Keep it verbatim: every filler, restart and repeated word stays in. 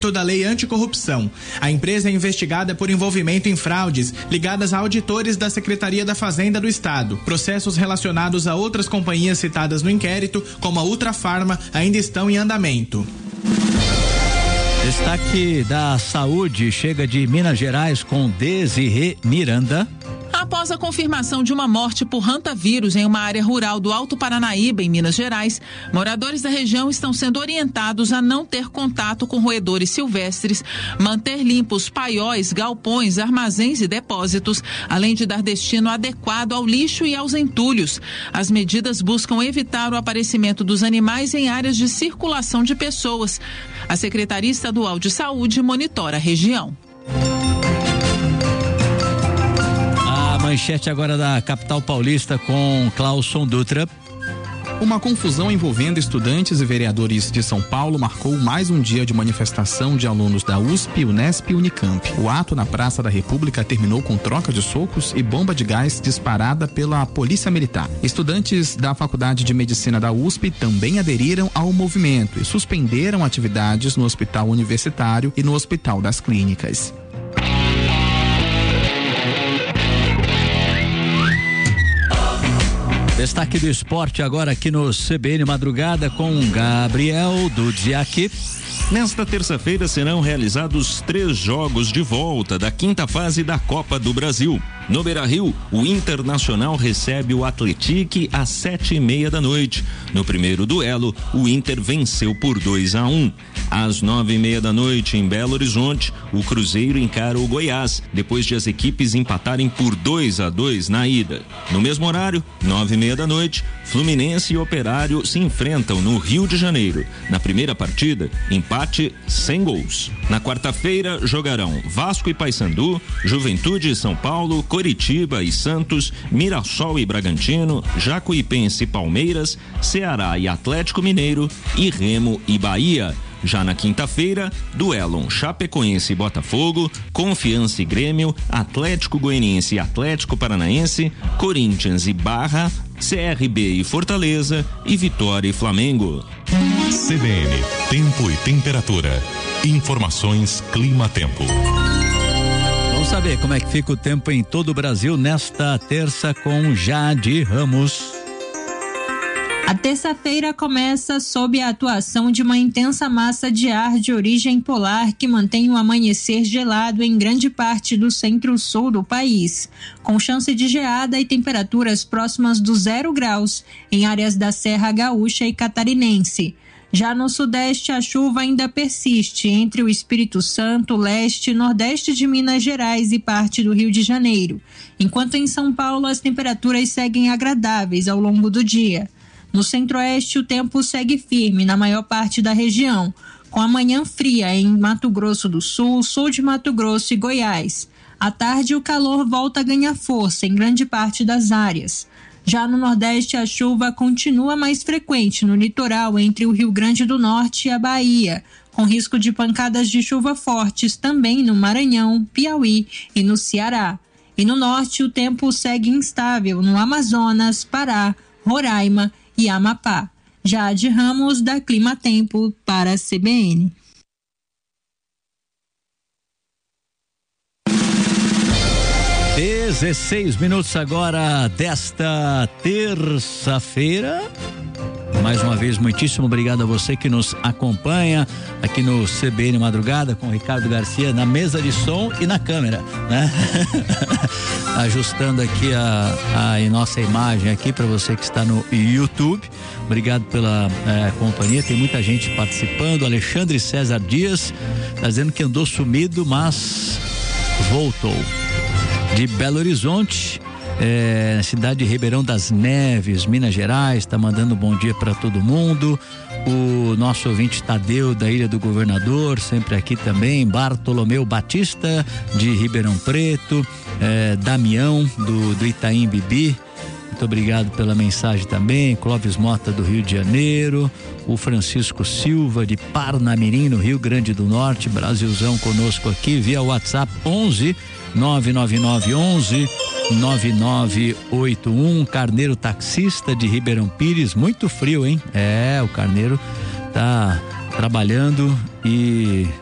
da Lei Anticorrupção. A empresa é investigada por envolvimento em fraudes ligadas a auditores da Secretaria da Fazenda do Estado. Processos relacionados a outras companhias citadas no inquérito, como a Ultrafarma, ainda estão em andamento. Destaque da saúde chega de Minas Gerais com Desirê Miranda. Após a confirmação de uma morte por hantavírus em uma área rural do Alto Paranaíba, em Minas Gerais, moradores da região estão sendo orientados a não ter contato com roedores silvestres, manter limpos paióis, galpões, armazéns e depósitos, além de dar destino adequado ao lixo e aos entulhos. As medidas buscam evitar o aparecimento dos animais em áreas de circulação de pessoas. A Secretaria Estadual de Saúde monitora a região. Manchete agora da capital paulista com Clauson Dutra. Uma confusão envolvendo estudantes e vereadores de São Paulo marcou mais um dia de manifestação de alunos da U S P, Unesp e Unicamp. O ato na Praça da República terminou com troca de socos e bomba de gás disparada pela Polícia Militar. Estudantes da Faculdade de Medicina da U S P também aderiram ao movimento e suspenderam atividades no Hospital Universitário e no Hospital das Clínicas. Destaque do esporte agora aqui no C B N Madrugada com Gabriel Dudziak. Nesta terça-feira serão realizados três jogos de volta da quinta fase da Copa do Brasil. No Beira-Rio, o Internacional recebe o Atlético às sete e meia da noite. No primeiro duelo, o Inter venceu por dois a um. Às nove e meia da noite, em Belo Horizonte, o Cruzeiro encara o Goiás, depois de as equipes empatarem por dois a dois na ida. No mesmo horário, nove e meia da noite, Fluminense e Operário se enfrentam no Rio de Janeiro. Na primeira partida, empate sem gols. Na quarta-feira, jogarão Vasco e Paysandu, Juventude e São Paulo, Coritiba e Santos, Mirassol e Bragantino, Jacuipense e Palmeiras, Ceará e Atlético Mineiro e Remo e Bahia. Já na quinta-feira, duelam Chapecoense e Botafogo, Confiança e Grêmio, Atlético Goianiense e Atlético Paranaense, Corinthians e Barra, C R B e Fortaleza e Vitória e Flamengo. C B N, tempo e temperatura. Informações Clima-Tempo. Vamos saber como é que fica o tempo em todo o Brasil nesta terça com Jade Ramos. A terça-feira começa sob a atuação de uma intensa massa de ar de origem polar que mantém o amanhecer gelado em grande parte do centro-sul do país, com chance de geada e temperaturas próximas do zero graus em áreas da Serra Gaúcha e Catarinense. Já no sudeste, a chuva ainda persiste entre o Espírito Santo, leste e nordeste de Minas Gerais e parte do Rio de Janeiro, enquanto em São Paulo as temperaturas seguem agradáveis ao longo do dia. No centro-oeste, o tempo segue firme na maior parte da região, com a manhã fria em Mato Grosso do Sul, sul de Mato Grosso e Goiás. À tarde, o calor volta a ganhar força em grande parte das áreas. Já no Nordeste, a chuva continua mais frequente no litoral entre o Rio Grande do Norte e a Bahia, com risco de pancadas de chuva fortes também no Maranhão, Piauí e no Ceará. E no Norte, o tempo segue instável no Amazonas, Pará, Roraima e Amapá. Jade Ramos, da Clima Tempo, para a C B N. dezesseis minutos agora desta terça-feira. Mais uma vez, muitíssimo obrigado a você que nos acompanha aqui no C B N Madrugada com o Ricardo Garcia na mesa de som e na câmera, né? Ajustando aqui a, a nossa imagem aqui para você que está no YouTube. Obrigado pela é, companhia, tem muita gente participando. Alexandre César Dias tá dizendo que andou sumido, mas voltou. De Belo Horizonte, é, cidade de Ribeirão das Neves, Minas Gerais, tá mandando um bom dia para todo mundo. O nosso ouvinte Tadeu da Ilha do Governador, sempre aqui também. Bartolomeu Batista de Ribeirão Preto, é, Damião do, do Itaim Bibi, muito obrigado pela mensagem também. Clóvis Mota do Rio de Janeiro, o Francisco Silva de Parnamirim, no Rio Grande do Norte, Brasilzão conosco aqui via WhatsApp onze nove nove nove onze nove nove oito um. Carneiro taxista de Ribeirão Pires, muito frio, hein? É, o Carneiro tá trabalhando e